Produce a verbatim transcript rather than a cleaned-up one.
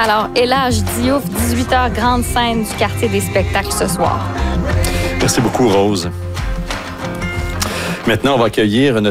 Alors, Elage Diouf, dix-huit heures, grande scène du quartier des spectacles ce soir. Merci beaucoup, Rose. Maintenant, on va accueillir notre